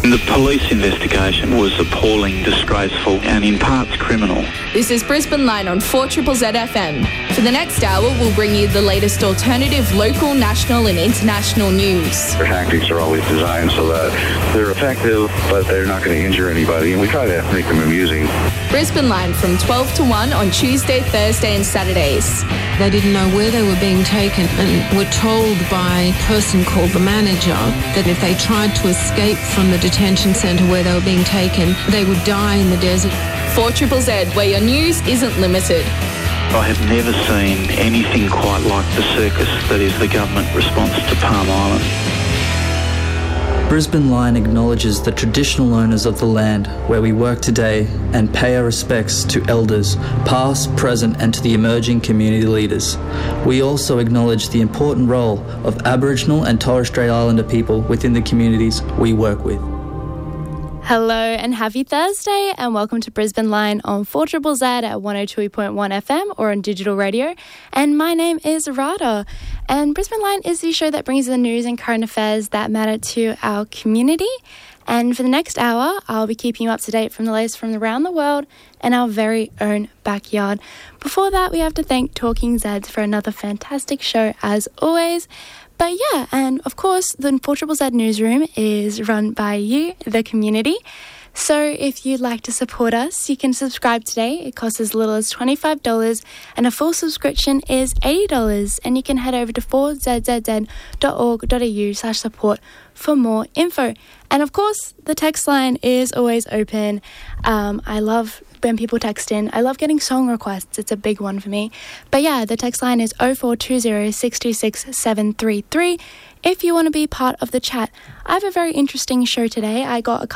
The police investigation was appalling, disgraceful and in parts criminal. This is Brisbane Line on 4ZZZ FM. For the next hour, we'll bring you the latest alternative, local, national and international news. Their tactics are always designed so that they're effective, but they're not going to injure anybody, and we try to make them amusing. Brisbane Line from 12 to 1 on Tuesday, Thursday and Saturdays. They didn't know where they were being taken and were told by a person called the manager that if they tried to escape from the detention centre where they were being taken, they would die in the desert. 4ZZZ, where your news isn't limited. I have never seen anything quite like the circus that is the government response to Palm Island. Brisbane Line acknowledges the traditional owners of the land where we work today and pay our respects to elders, past, present and to the emerging community leaders. We also acknowledge the important role of Aboriginal and Torres Strait Islander people within the communities we work with. Hello and happy Thursday and welcome to Brisbane Line on 4ZZZ at 102.1 FM or on digital radio. And my name is Rada. And Brisbane Line is the show that brings the news and current affairs that matter to our community. And for the next hour, I'll be keeping you up to date from the latest from around the world and our very own backyard. Before that, we have to thank Talking Zeds for another fantastic show as always. But yeah, and of course, the 4ZZZ newsroom is run by you, the community. So if you'd like to support us, you can subscribe today. It costs as little as $25 and a full subscription is $80. And you can head over to 4zzz.org.au/support for more info. And of course, the text line is always open. I love when people text in. I love getting song requests. It's a big one for me. But yeah, the text line is 0420 626 733 if you want to be part of the chat. I have a very interesting show today. I got a